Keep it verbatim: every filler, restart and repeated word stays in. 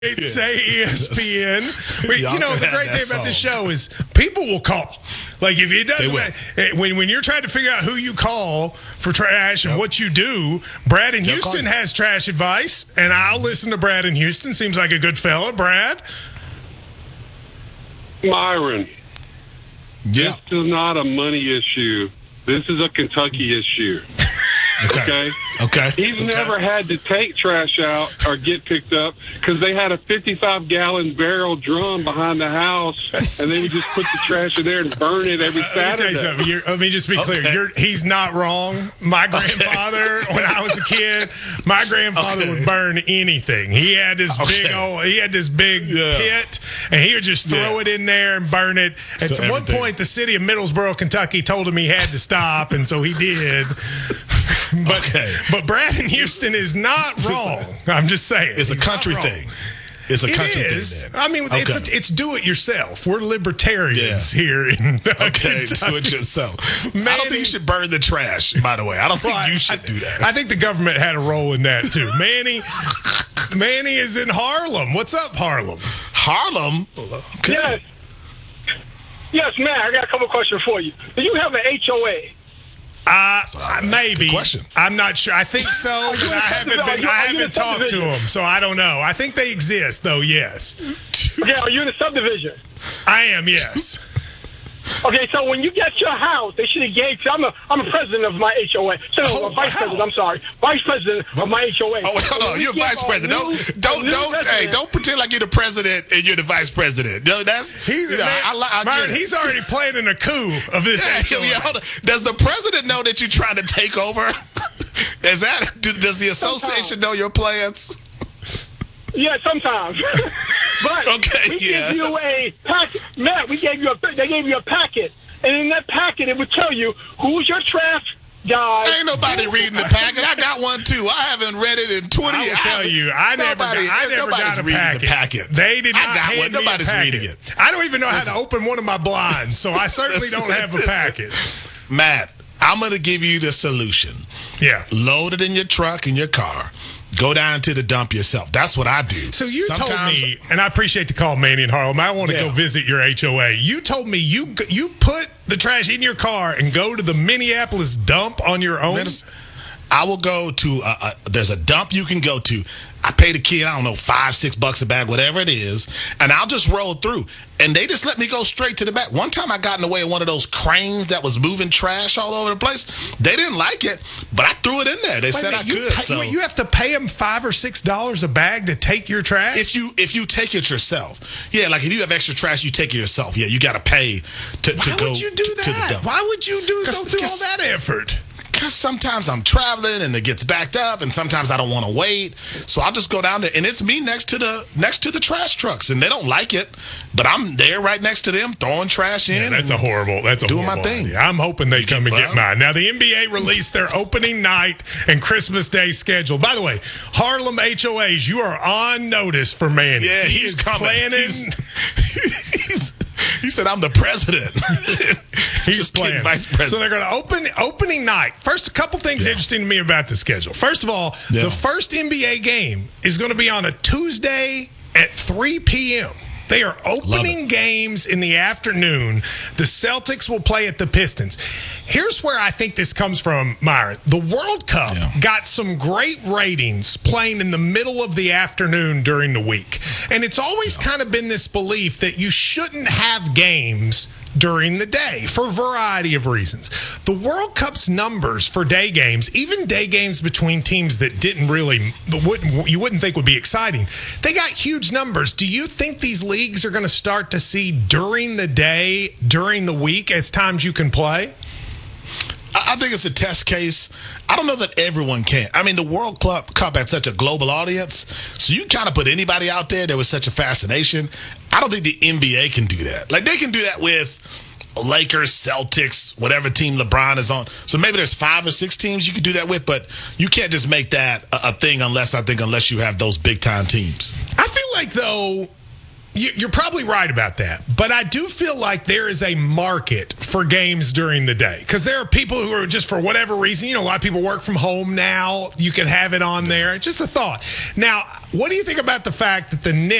Say E S P N. We, Y'all you know, can the have great that thing about this song. show is people will call. Like, if it They doesn't, will. when, when you're trying to figure out who you call for trash and Yep. what you do, Brad in They'll Houston call you. has trash advice, and I'll listen to Brad in Houston. Seems like a good fella. Brad? Myron, Yeah. this is not a money issue. This is a Kentucky issue. Okay? Okay. He's okay. never had to take trash out or get picked up because they had a fifty-five gallon barrel drum behind the house, and they would just put the trash in there and burn it every Let me tell you Saturday. something. You're, let me just be clear. Okay. You're, he's not wrong. My grandfather, when I was a kid, my grandfather Okay. would burn anything. He had this Okay. big old, he had this big Yeah. pit, and he would just throw Yeah. it in there and burn it. And So at one everything. point, the city of Middlesboro, Kentucky, told him he had to stop, and so he did. But Okay. but Brad in Houston is not wrong. I'm just saying. It's a He's not country wrong. thing. It's a It country is. thing. then. I mean, it's Okay. a, it's do it yourself. We're libertarians Yeah. here in uh, Okay, do Kentucky. it yourself. I Manny- don't think you should burn the trash, by the way. I don't think Well, you I- should do that. I think the government had a role in that too. Manny, Manny is in Harlem. What's up, Harlem? Harlem? Okay. Yes. Yes, man, I got a couple questions for you. Do you have an H O A? Uh, maybe. Good question. I'm not sure. I think so, but in I a haven't subdivision? been, I Are you in a haven't talked to subdivision? them, so I don't know. I think they exist, though. Yes, Okay, are you in a subdivision? I am. Yes. Okay, so when you get your house, they should have gave. I'm a I'm a president of my H O A. So Oh, a vice wow. president. I'm sorry, vice president of my H O A. Oh, hold on. You're vice president. Don't, don't, don't, hey, don't pretend like you're the president and you're the vice president. No, that's, He's you know, man, I, I, I Myron, get it. he's already planning a coup of this. Yeah, H O A. yeah, hold on. Does the president know that you're trying to take over? Is that, do, does the association know your plans? Yeah, sometimes. But Okay, we yeah. give you a packet. Matt, we gave you a. They gave you a packet, and in that packet, it would tell you who's your trash guy. Ain't nobody reading the packet. I got one too. I haven't read it in twenty I years. will tell you, I never, got, Nobody- I never nobody's got a reading packet. the packet. They did I not got hand one. me a Nobody's packet. reading it. I don't even know Listen. how to open one of my blinds, so I certainly Listen, don't have a listen. packet. Matt, I'm going to give you the solution. Yeah. Load it in your truck, in your car. Go down to the dump yourself. That's what I do. So you Sometimes- told me, and I appreciate the call, Manny and Harlem. I want to Yeah. go visit your H O A. You told me you you put the trash in your car and go to the Minneapolis dump on your own. Minnes- I will go to, a, a, there's a dump you can go to. I pay the kid, I don't know, five, six bucks a bag, whatever it is, and I'll just roll through. And they just let me go straight to the back. One time I got in the way of one of those cranes that was moving trash all over the place. They didn't like it, but I threw it in there. They Wait a said minute, I you could. pay- so you have to pay them five or six dollars a bag to take your trash. if you if you take it yourself, yeah, like if you have extra trash, you take it yourself. Yeah, you got to pay to, Why to go would you do to, to the that? dump. Why would you do go 'Cause- through all because- that effort? Because sometimes I'm traveling and it gets backed up, and sometimes I don't want to wait, so I'll just go down there, and it's me next to the next to the trash trucks, and they don't like it, but I'm there right next to them throwing trash in. Yeah, that's a and horrible. That's a doing my horrible thing. idea. I'm hoping they come and well- get mine. Now the N B A released their opening night and Christmas Day schedule. By the way, Harlem H O As, you are on notice for Manny. Yeah, He he's is coming. planning. He's- he's- he said, "I'm the president." He's Just kidding, playing. vice president. So they're going to open opening night. First, a couple things Yeah. interesting to me about the schedule. First of all, Yeah. the first N B A game is going to be on a Tuesday at three p.m. They are opening games in the afternoon. The Celtics will play at the Pistons. Here's where I think this comes from, Myron. The World Cup Yeah. got some great ratings playing in the middle of the afternoon during the week. And it's always kind of been this belief that you shouldn't have games during the day for a variety of reasons. The World Cup's numbers for day games, even day games between teams that didn't really, wouldn't, you wouldn't think would be exciting, they got huge numbers. Do you think these leagues are going to start to see during the day, during the week, as times you can play? I I think it's a test case. I don't know that everyone can. I mean, the World Cup Cup had such a global audience, so you kind of put anybody out there. There was such a fascination. I don't think the N B A can do that. Like, they can do that with Lakers, Celtics, whatever team LeBron is on. So maybe there's five or six teams you could do that with, but you can't just make that a, a thing unless, I think, unless you have those big-time teams. I feel like, though, you- you're probably right about that. But I do feel like there is a market for games during the day. Because there are people who are just, for whatever reason, you know, a lot of people work from home now. You can have it on there. It's just a thought. Now, What do you think about the fact that the Knicks